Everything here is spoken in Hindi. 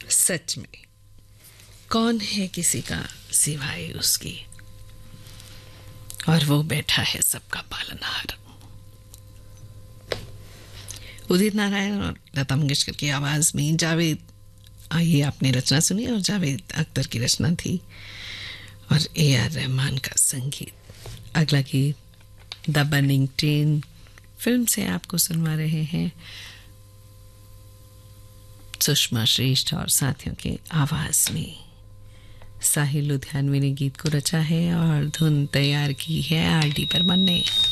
सच में कौन है किसी का सिवाय उसकी, और वो बैठा है सबका पालनहार। उदित नारायण और लता मंगेशकर की आवाज में जावेद, आइए आपने रचना सुनी और जावेद अख्तर की रचना थी और AR रहमान का संगीत। अगला गीत द बर्निंग ट्रेन फिल्म से आपको सुनवा रहे हैं सुषमा श्रेष्ठ और साथियों के आवाज में। साहिल लुधियानवी ने गीत को रचा है और धुन तैयार की है RD बर्मन ने।